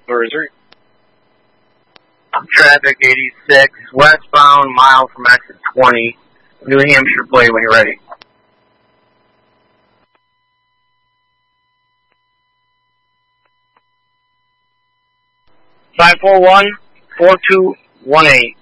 Bruiser. Traffic 86, westbound, mile from exit 20, New Hampshire plate when you're ready. (541-4218).